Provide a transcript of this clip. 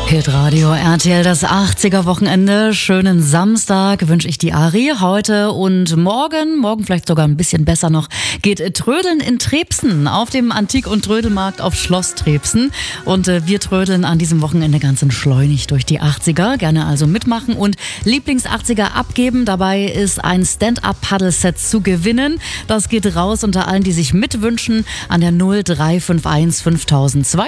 Hitradio RTL, das 80er-Wochenende. Schönen Samstag wünsche ich die Ari. Heute und morgen vielleicht sogar ein bisschen besser noch, geht Trödeln in Trebsen auf dem Antik- und Trödelmarkt auf Schloss Trebsen. Und wir trödeln an diesem Wochenende ganz entschleunigt durch die 80er. Gerne also mitmachen und Lieblings-80er abgeben. Dabei ist ein Stand-Up-Paddle-Set zu gewinnen. Das geht raus unter allen, die sich mitwünschen, an der 0351 5002.